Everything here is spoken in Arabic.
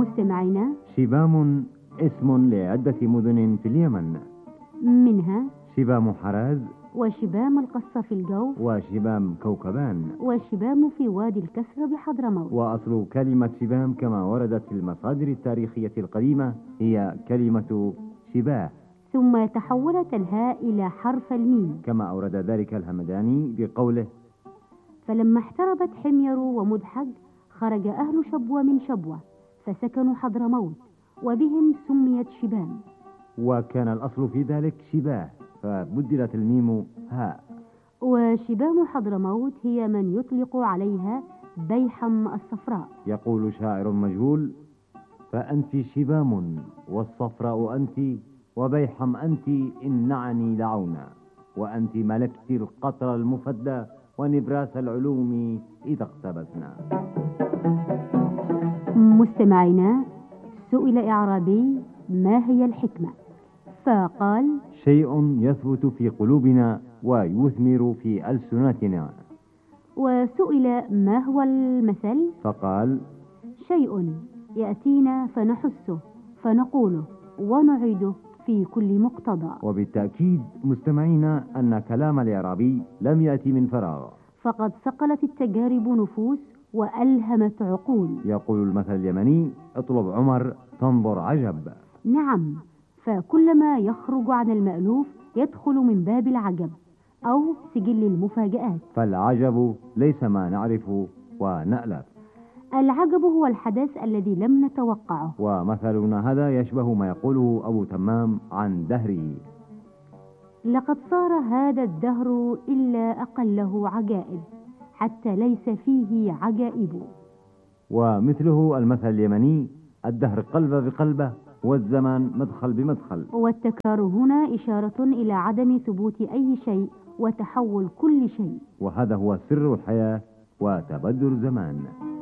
مستمعينا، شبام اسم لعدة مدن في اليمن، منها شبام حراز، وشبام القصة في الجوف، وشبام كوكبان، وشبام في وادي الكسرى بحضرموت. وأصل كلمة شبام كما وردت في المصادر التاريخية القديمة هي كلمة شباه، ثم تحولت الهاء إلى حرف الميم، كما أورد ذلك الهمداني بقوله: فلما احتربت حمير ومدحج خرج أهل شبوة من شبوة فسكنوا حضرموت، وبهم سميت شبام. وكان الأصل في ذلك شباه، فبدلت الميم هاء. وشبام حضرموت هي من يطلق عليها بيحم الصفراء. يقول شاعر مجهول: فأنت شبام والصفراء أنت، وبيحم أنت إن نعني لعونا، وأنت ملكت القطر المفدى ونبراس العلوم إذا اقتبسنا. مستمعينا، سئل إعرابي: ما هي الحكمة؟ فقال: شيء يثبت في قلوبنا ويثمر في ألسنتنا. وسئل: ما هو المثل؟ فقال: شيء يأتينا فنحسه فنقوله ونعيده في كل مقتضى. وبالتأكيد مستمعينا أن كلام الإعرابي لم يأتي من فراغ، فقد صقلت التجارب نفوس وألهمت عقول. يقول المثل اليمني: اطلب عمر تنظر عجب. نعم، فكلما يخرج عن المألوف يدخل من باب العجب أو سجل المفاجآت. فالعجب ليس ما نعرف ونألف، العجب هو الحدث الذي لم نتوقعه. ومثلنا هذا يشبه ما يقوله أبو تمام عن دهره: لقد صار هذا الدهر إلا أقله عجائب، حتى ليس فيه عجائب. ومثله المثل اليمني: الدهر قلب بقلبه، والزمان مدخل بمدخل. والتكرار هنا إشارة إلى عدم ثبوت أي شيء وتحول كل شيء، وهذا هو سر الحياة وتبدل الزمان.